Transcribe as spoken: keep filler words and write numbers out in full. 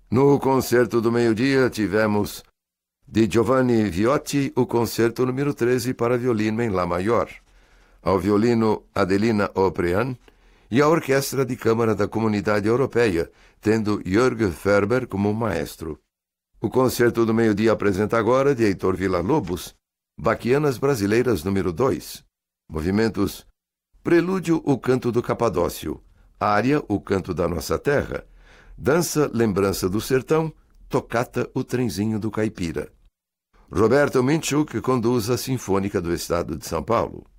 No concerto do meio-dia tivemos de Giovanni Viotti o concerto número treze para violino em Lá maior, ao violino Adelina Oprean e a Orquestra de Câmara da Comunidade Europeia, tendo Jörg Ferber como maestro. O concerto do meio-dia apresenta agora, de Heitor Villa-Lobos, Baquianas Brasileiras número dois, movimentos Prelúdio, o Canto do Capadócio, Área, o Canto da Nossa Terra, Dança, Lembrança do Sertão, Tocata, o Trenzinho do Caipira. Roberto Minchuk conduz a Sinfônica do Estado de São Paulo.